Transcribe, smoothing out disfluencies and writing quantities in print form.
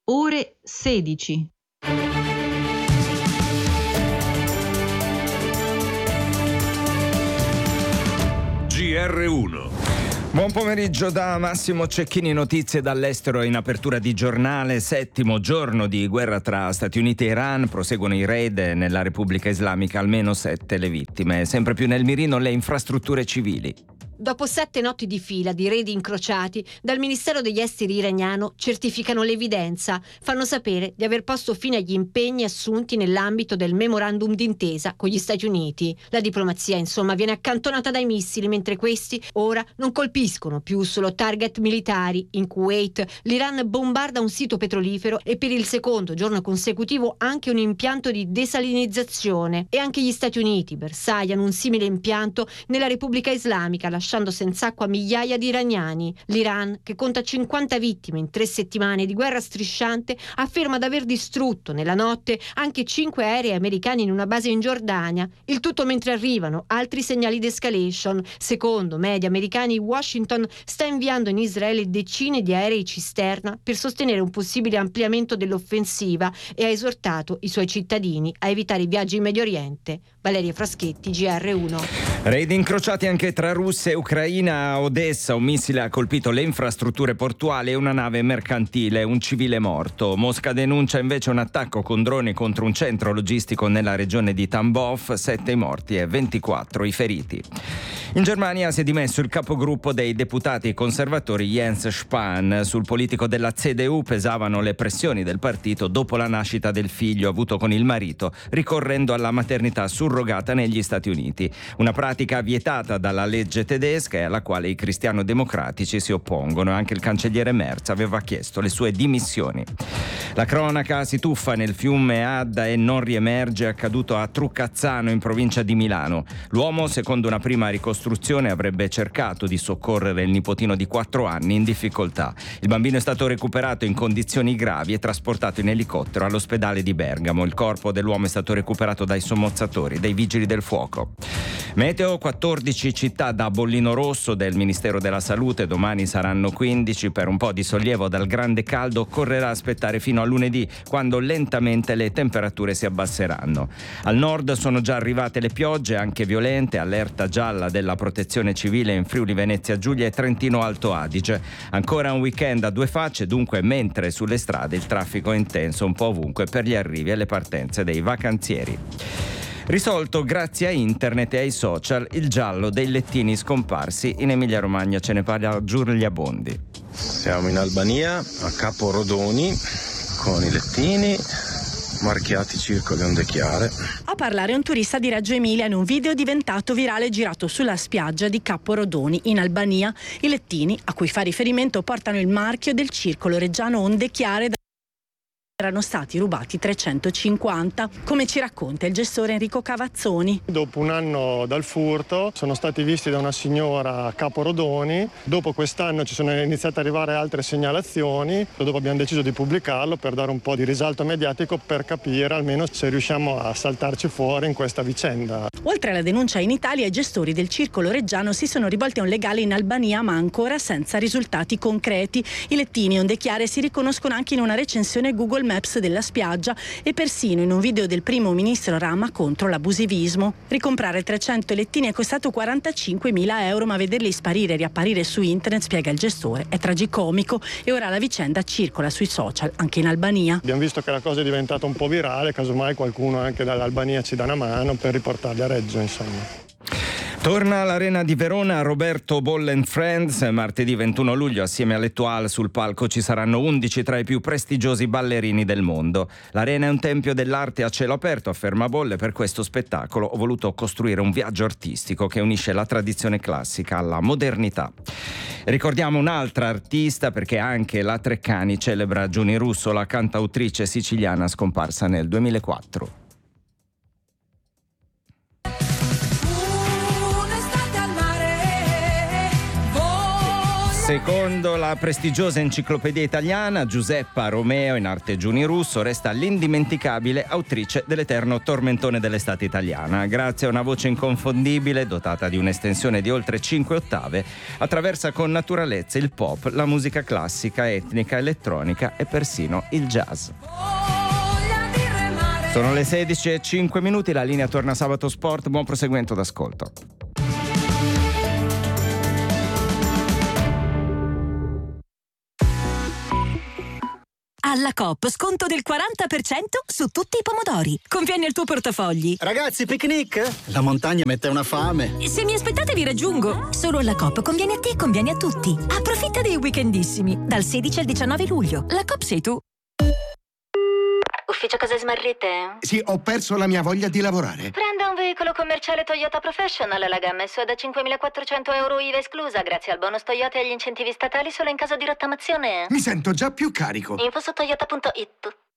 ore 16. GR1. Buon pomeriggio da Massimo Cecchini, notizie dall'estero in apertura di giornale. 7° giorno di guerra tra Stati Uniti e Iran, proseguono i raid nella Repubblica Islamica, almeno 7 le vittime, sempre più nel mirino le infrastrutture civili. Dopo 7 notti di fila di raid incrociati, dal Ministero degli Esteri iraniano certificano l'evidenza, fanno sapere di aver posto fine agli impegni assunti nell'ambito del memorandum d'intesa con gli Stati Uniti. La diplomazia, insomma, viene accantonata dai missili, mentre questi ora non colpiscono più solo target militari. In Kuwait l'Iran bombarda un sito petrolifero e per il 2° giorno consecutivo anche un impianto di desalinizzazione. E anche gli Stati Uniti bersagliano un simile impianto nella Repubblica Islamica, lasciando senza acqua migliaia di iraniani. L'Iran, che conta 50 vittime in 3 settimane di guerra strisciante, afferma di aver distrutto nella notte anche 5 aerei americani in una base in Giordania. Il tutto mentre arrivano altri segnali di escalation. Secondo media americani, Washington sta inviando in Israele decine di aerei cisterna per sostenere un possibile ampliamento dell'offensiva e ha esortato i suoi cittadini a evitare i viaggi in Medio Oriente. Valeria Fraschetti, GR1. Raid incrociati anche tra Russia e Ucraina. A Odessa un missile ha colpito le infrastrutture portuali e una nave mercantile, un civile morto. Mosca denuncia invece un attacco con droni contro un centro logistico nella regione di Tambov, 7 i morti e 24 i feriti. In Germania si è dimesso il capogruppo dei deputati conservatori Jens Spahn. Sul politico della CDU pesavano le pressioni del partito dopo la nascita del figlio avuto con il marito, ricorrendo alla maternità surrogata negli Stati Uniti, una pratica vietata dalla legge tedesca e alla quale i cristiano-democratici si oppongono. Anche il cancelliere Merz aveva chiesto le sue dimissioni. La cronaca si tuffa nel fiume Adda e non riemerge, accaduto a Truccazzano in provincia di Milano. L'uomo, secondo una prima ricostruzione, avrebbe cercato di soccorrere il nipotino di 4 anni in difficoltà. Il bambino è stato recuperato in condizioni gravi e trasportato in elicottero all'ospedale di Bergamo. Il corpo dell'uomo è stato recuperato dai sommozzatori, dei vigili del fuoco. Meteo: 14 città da bollino rosso del Ministero della Salute, domani saranno 15. Per un po' di sollievo dal grande caldo occorrerà aspettare fino a lunedì, quando lentamente le temperature si abbasseranno. Al nord sono già arrivate le piogge, anche violente, allerta gialla della Protezione Civile in Friuli Venezia Giulia e Trentino Alto Adige. Ancora un weekend a 2 facce, dunque, mentre sulle strade il traffico è intenso un po' ovunque per gli arrivi e le partenze dei vacanzieri. Risolto grazie a internet e ai social il giallo dei lettini scomparsi in Emilia-Romagna. Ce ne parla Giulia Bondi. Siamo in Albania, a Capo Rodoni, con i lettini marchiati Circolo Onde Chiare. A parlare un turista di Reggio Emilia in un video diventato virale girato sulla spiaggia di Capo Rodoni in Albania. I lettini, a cui fa riferimento, portano il marchio del Circolo Reggiano Onde Chiare. Erano stati rubati 350, come ci racconta il gestore Enrico Cavazzoni. Dopo un anno dal furto sono stati visti da una signora a Capo Rodoni. Dopo quest'anno ci sono iniziate ad arrivare altre segnalazioni. Dopo abbiamo deciso di pubblicarlo per dare un po' di risalto mediatico, per capire almeno se riusciamo a saltarci fuori in questa vicenda. Oltre alla denuncia in Italia, i gestori del Circolo Reggiano si sono rivolti a un legale in Albania, ma ancora senza risultati concreti. I lettini Onde Chiare si riconoscono anche in una recensione Google Maps della spiaggia e persino in un video del primo ministro Rama contro l'abusivismo. Ricomprare 300 lettini è costato 45.000 euro, ma vederli sparire e riapparire su internet, spiega il gestore, è tragicomico e ora la vicenda circola sui social anche in Albania. Abbiamo visto che la cosa è diventata un po' virale, casomai qualcuno anche dall'Albania ci dà una mano per riportarli a Reggio, insomma. Torna all'Arena di Verona Roberto Boll and Friends. Martedì 21 luglio assieme all'Etoile sul palco ci saranno 11 tra i più prestigiosi ballerini del mondo. L'Arena è un tempio dell'arte a cielo aperto, afferma Boll, e per questo spettacolo ho voluto costruire un viaggio artistico che unisce la tradizione classica alla modernità. Ricordiamo un'altra artista, perché anche la Treccani celebra Giuni Russo, la cantautrice siciliana scomparsa nel 2004. Secondo la prestigiosa enciclopedia italiana, Giuseppa Romeo, in arte Giuni Russo, resta l'indimenticabile autrice dell'eterno tormentone dell'estate italiana. Grazie a una voce inconfondibile, dotata di un'estensione di oltre 5 ottave, attraversa con naturalezza il pop, la musica classica, etnica, elettronica e persino il jazz. Sono le 16:05, la linea torna Sabato Sport, buon proseguimento d'ascolto. Alla Coop sconto del 40% su tutti i pomodori. Conviene il tuo portafogli. Ragazzi, picnic? La montagna mette una fame. Se mi aspettate vi raggiungo. Solo alla Coop conviene a te e conviene a tutti. Approfitta dei weekendissimi. Dal 16 al 19 luglio. La Coop sei tu. Ufficio cose smarrite? Sì, ho perso la mia voglia di lavorare. Prenda un veicolo commerciale Toyota Professional. La gamma è sua da 5.400 euro IVA esclusa, grazie al bonus Toyota e agli incentivi statali solo in caso di rottamazione. Mi sento già più carico. Info su toyota.it.